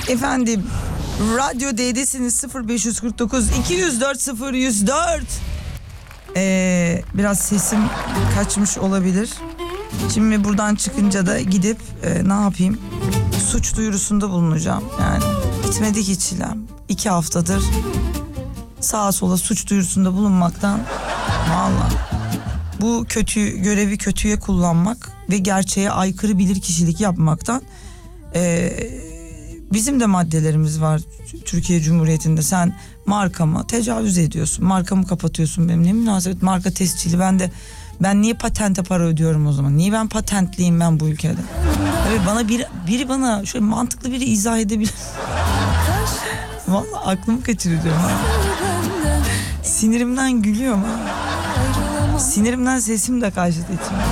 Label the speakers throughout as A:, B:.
A: Efendim, Radyo D'desiniz. 0549 204 0104. Biraz sesim kaçmış olabilir. Şimdi buradan çıkınca da gidip ne yapayım? Suç duyurusunda bulunacağım. Yani bitmedi ki çilem. 2 haftadır sağa sola suç duyurusunda bulunmaktan, vallahi bu görevi kötüye kullanmak ve gerçeğe aykırı bilirkişilik yapmaktan, bizim de maddelerimiz var Türkiye Cumhuriyeti'nde. Sen markamı tecavüz ediyorsun, markamı kapatıyorsun, benim ne münasebet, marka tescili. Ben niye patente para ödüyorum o zaman? Niye ben patentliyim ben bu ülkede? Tabii bana biri bana şöyle mantıklı biri izah edebilir. Vallahi aklımı kaçırıyorum ha. Sinirimden gülüyorum ha. Sinirimden sesim de kaçtı içime.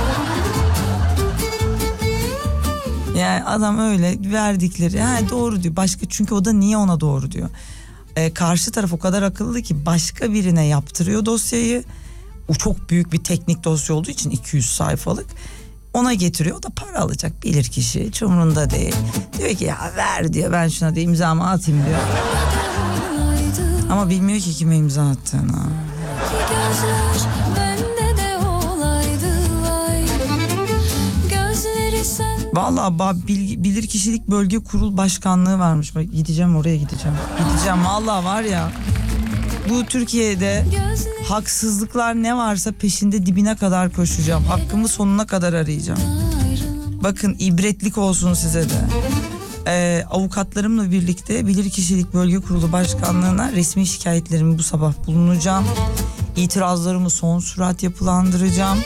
A: Yani adam öyle verdikleri doğru diyor. Çünkü o da niye ona doğru diyor. Karşı taraf o kadar akıllı ki başka birine yaptırıyor dosyayı. O çok büyük bir teknik dosya olduğu için 200 sayfalık. Ona getiriyor, o da para alacak, bilir kişi, hiç umurunda değil. Diyor ki ya ver diyor, ben şuna da imzamı atayım diyor. Ama bilmiyor ki kime imza attığını. Vallahi bilirkişilik bölge kurul başkanlığı varmış. Bak gideceğim, oraya gideceğim. Vallahi var ya. Bu Türkiye'de haksızlıklar ne varsa peşinde dibine kadar koşacağım. Hakkımı sonuna kadar arayacağım. Bakın, ibretlik olsun size de. Avukatlarımla birlikte Bilirkişilik Bölge Kurulu Başkanlığı'na resmi şikayetlerimi bu sabah bulunacağım. İtirazlarımı son sürat yapılandıracağım.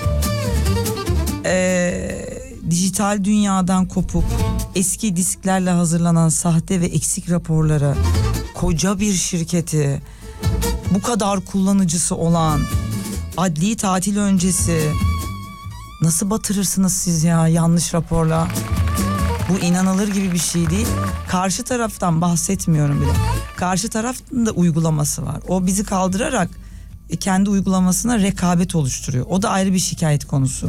A: Dijital dünyadan kopup eski disklerle hazırlanan sahte ve eksik raporlara, koca bir şirketi, bu kadar kullanıcısı olan, adli tatil öncesi nasıl batırırsınız siz ya yanlış raporla? Bu inanılır gibi bir şey değil. Karşı taraftan bahsetmiyorum bile. Karşı tarafın da uygulaması var. O bizi kaldırarak kendi uygulamasına rekabet oluşturuyor. O da ayrı bir şikayet konusu.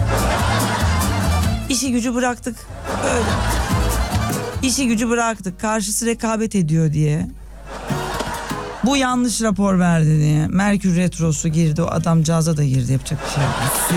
A: İşi gücü bıraktık öyle. İşi gücü bıraktık. Karşısı rekabet ediyor diye. Bu yanlış rapor verdi diye. Merkür Retrosu girdi, o adamcağıza da girdi, yapacak bir şey yok.